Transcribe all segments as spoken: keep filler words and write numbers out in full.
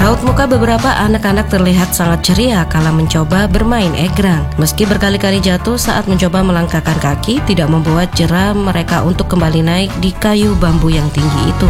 Raut muka beberapa anak-anak terlihat sangat ceria kala mencoba bermain egrang. Meski berkali-kali jatuh saat mencoba melangkahkan kaki, tidak membuat jera mereka untuk kembali naik di kayu bambu yang tinggi itu.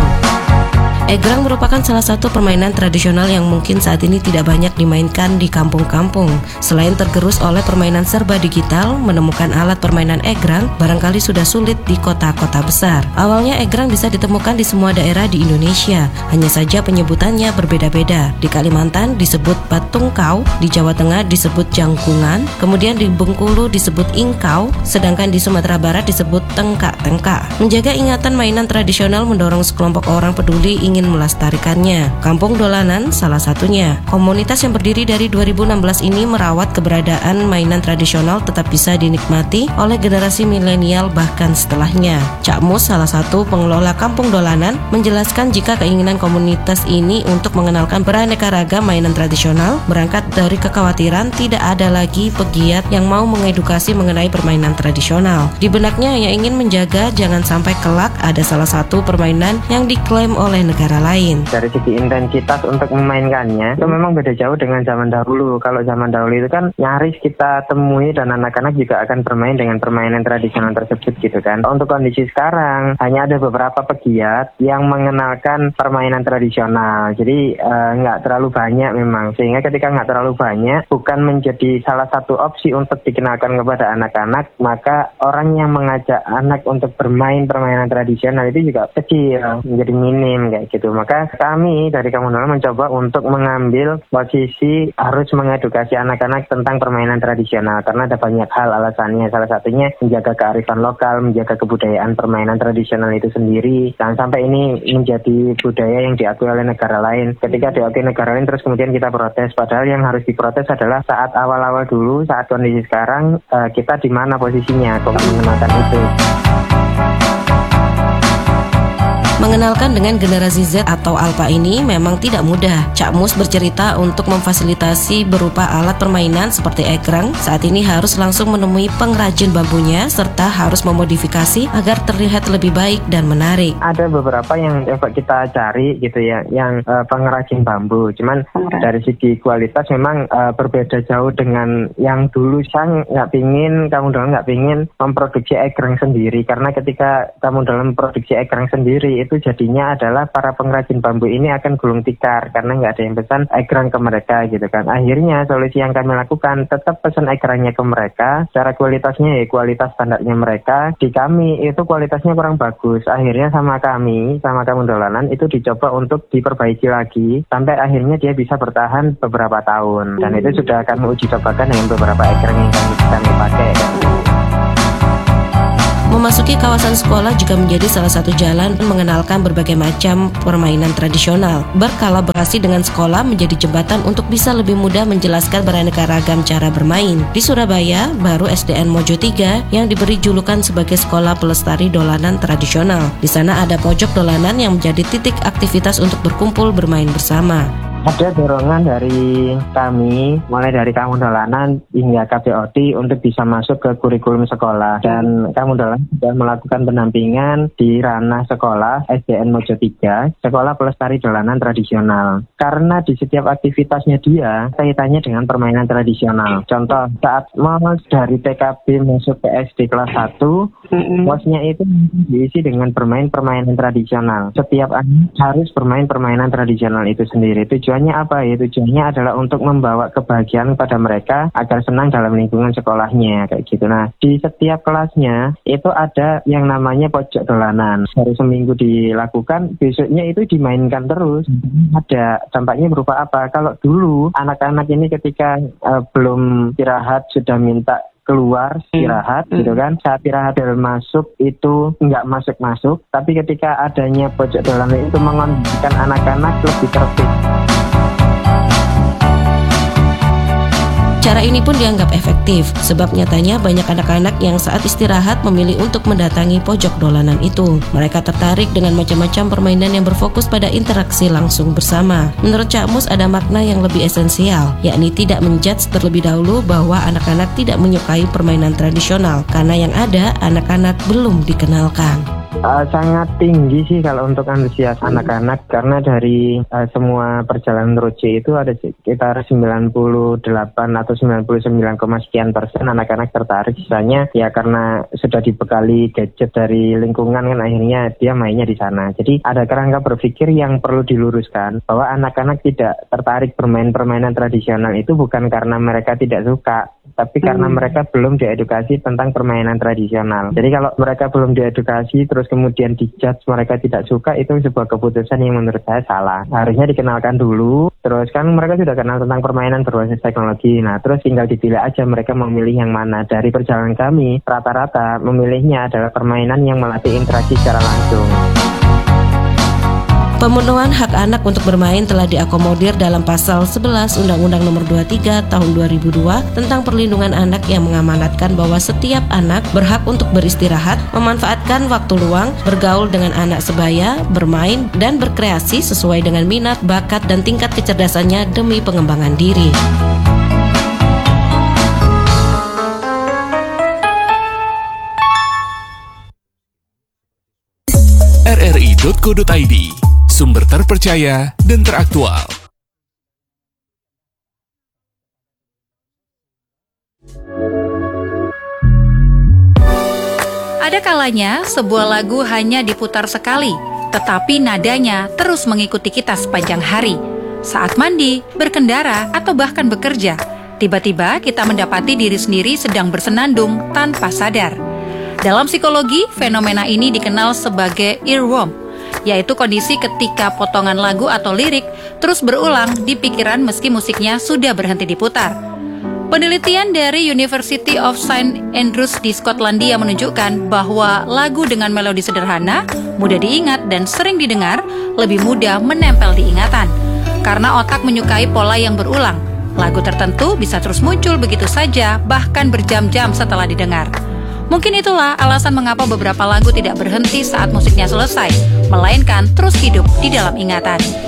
Egrang merupakan salah satu permainan tradisional yang mungkin saat ini tidak banyak dimainkan di kampung-kampung. Selain tergerus oleh permainan serba digital, menemukan alat permainan egrang barangkali sudah sulit di kota-kota besar. Awalnya egrang bisa ditemukan di semua daerah di Indonesia, hanya saja penyebutannya berbeda-beda. Di Kalimantan disebut batungkau, di Jawa Tengah disebut jangkungan, kemudian di Bengkulu disebut ingkau, sedangkan di Sumatera Barat disebut tengkak-tengkak. Menjaga ingatan mainan tradisional mendorong sekelompok orang peduli ingin ingin melestarikannya. Kampung Dolanan salah satunya. Komunitas yang berdiri dari dua ribu enam belas ini merawat keberadaan mainan tradisional tetap bisa dinikmati oleh generasi milenial bahkan setelahnya. Cak Mus, salah satu pengelola Kampung Dolanan, menjelaskan jika keinginan komunitas ini untuk mengenalkan beraneka ragam mainan tradisional berangkat dari kekhawatiran tidak ada lagi pegiat yang mau mengedukasi mengenai permainan tradisional. Di benaknya hanya ingin menjaga jangan sampai kelak ada salah satu permainan yang diklaim oleh negara lain. Dari segi intensitas untuk memainkannya itu memang beda jauh dengan zaman dahulu. Kalau zaman dahulu itu kan nyaris kita temui dan anak-anak juga akan bermain dengan permainan tradisional tersebut gitu kan. Untuk kondisi sekarang hanya ada beberapa pegiat yang mengenalkan permainan tradisional. Jadi eh, nggak terlalu banyak memang. Sehingga ketika nggak terlalu banyak bukan menjadi salah satu opsi untuk dikenalkan kepada anak-anak, maka orang yang mengajak anak untuk bermain permainan tradisional itu juga kecil, menjadi minim kayak gitu. Gitu. Maka kami dari Kampung Dolanan mencoba untuk mengambil posisi harus mengedukasi anak-anak tentang permainan tradisional karena ada banyak hal alasannya. Salah satunya menjaga kearifan lokal, menjaga kebudayaan permainan tradisional itu sendiri. Jangan sampai ini menjadi budaya yang diakui oleh negara lain. Ketika diakui negara lain terus kemudian kita protes. Padahal yang harus diprotes adalah saat awal-awal dulu, saat kondisi sekarang uh, kita di mana posisinya untuk mengenalkan itu. Mengenalkan dengan generasi Z atau Alpha ini memang tidak mudah. Cak Mus bercerita untuk memfasilitasi berupa alat permainan seperti egrang, saat ini harus langsung menemui pengrajin bambunya serta harus memodifikasi agar terlihat lebih baik dan menarik. Ada beberapa yang coba kita cari gitu ya, yang uh, pengrajin bambu. Cuman dari segi kualitas memang uh, berbeda jauh dengan yang dulu. Saya nggak pingin, Kampung Dolanan nggak pingin memproduksi egrang sendiri karena ketika Kampung Dolanan memproduksi egrang sendiri itu jadinya adalah para pengrajin bambu ini akan gulung tikar karena nggak ada yang pesan egrang ke mereka gitu kan. Akhirnya solusi yang kami lakukan tetap pesan egrangnya ke mereka, secara kualitasnya ya kualitas standarnya mereka. Di kami itu kualitasnya kurang bagus. Akhirnya sama kami, sama Kampung Dolanan itu dicoba untuk diperbaiki lagi sampai akhirnya dia bisa bertahan beberapa tahun. Dan itu sudah kami uji cobakan dengan beberapa egrang yang kami, kami pakai. Memasuki kawasan sekolah juga menjadi salah satu jalan mengenalkan berbagai macam permainan tradisional. Berkolaborasi dengan sekolah menjadi jembatan untuk bisa lebih mudah menjelaskan beraneka ragam cara bermain. Di Surabaya, baru S D N Mojo tiga yang diberi julukan sebagai Sekolah Pelestari Dolanan Tradisional. Di sana ada pojok dolanan yang menjadi titik aktivitas untuk berkumpul bermain bersama. Ada dorongan dari kami, mulai dari Kampung Dolanan hingga K B O T untuk bisa masuk ke kurikulum sekolah. Dan Kampung Dolanan sudah melakukan pendampingan di ranah sekolah S D N Mojo tiga, Sekolah Pelestari Dolanan Tradisional. Karena di setiap aktivitasnya dia kaitannya dengan permainan tradisional. Contoh, saat mau dari T K B masuk ke S D kelas satu, posnya itu diisi dengan bermain permainan tradisional. Setiap anak harus bermain permainan tradisional itu sendiri. Tujuannya apa ya? Tujuannya adalah untuk membawa kebahagiaan kepada mereka agar senang dalam lingkungan sekolahnya kayak gitu. Nah, di setiap kelasnya itu ada yang namanya pojok dolanan. Baru seminggu dilakukan, besoknya itu dimainkan terus. Ada dampaknya berupa apa? Kalau dulu anak-anak ini ketika uh, belum istirahat sudah minta keluar istirahat hmm. gitu kan, saat istirahat masuk itu nggak masuk-masuk, tapi ketika adanya pojok dolanan itu mengondisikan anak-anak lebih tertib. Cara ini pun dianggap efektif, sebab nyatanya banyak anak-anak yang saat istirahat memilih untuk mendatangi pojok dolanan itu. Mereka tertarik dengan macam-macam permainan yang berfokus pada interaksi langsung bersama. Menurut Cak Mus ada makna yang lebih esensial, yakni tidak menjudge terlebih dahulu bahwa anak-anak tidak menyukai permainan tradisional, karena yang ada anak-anak belum dikenalkan. Uh, sangat tinggi sih kalau untuk antusias anak-anak, karena dari uh, semua perjalanan road J itu ada sekitar sembilan puluh delapan atau sembilan puluh sembilan, sekian persen anak-anak tertarik. Sisanya ya karena sudah dibekali gadget dari lingkungan kan, akhirnya dia mainnya di sana. Jadi ada kerangka berpikir yang perlu diluruskan, bahwa anak-anak tidak tertarik bermain permainan tradisional itu bukan karena mereka tidak suka, tapi karena hmm. mereka belum diedukasi tentang permainan tradisional. Jadi kalau mereka belum diedukasi terus kemudian dijudge mereka tidak suka, itu sebuah keputusan yang menurut saya salah. Harusnya dikenalkan dulu, terus kan mereka sudah kenal tentang permainan berbasis teknologi. Nah, terus tinggal dipilih aja mereka memilih yang mana. Dari perjalanan kami, rata-rata memilihnya adalah permainan yang melatih interaksi secara langsung. Pemenuhan hak anak untuk bermain telah diakomodir dalam Pasal sebelas Undang-Undang Nomor dua puluh tiga Tahun dua ribu dua tentang perlindungan anak, yang mengamanatkan bahwa setiap anak berhak untuk beristirahat, memanfaatkan waktu luang, bergaul dengan anak sebaya, bermain, dan berkreasi sesuai dengan minat, bakat, dan tingkat kecerdasannya demi pengembangan diri. r r i titik co titik i d, sumber terpercaya dan teraktual. Ada kalanya sebuah lagu hanya diputar sekali, tetapi nadanya terus mengikuti kita sepanjang hari. Saat mandi, berkendara, atau bahkan bekerja, tiba-tiba kita mendapati diri sendiri sedang bersenandung tanpa sadar. Dalam psikologi, fenomena ini dikenal sebagai earworm, yaitu kondisi ketika potongan lagu atau lirik terus berulang di pikiran meski musiknya sudah berhenti diputar. Penelitian dari University of Saint Andrews di Skotlandia menunjukkan bahwa lagu dengan melodi sederhana, mudah diingat dan sering didengar, lebih mudah menempel di ingatan. Karena otak menyukai pola yang berulang, lagu tertentu bisa terus muncul begitu saja, bahkan berjam-jam setelah didengar. Mungkin itulah alasan mengapa beberapa lagu tidak berhenti saat musiknya selesai, melainkan terus hidup di dalam ingatan.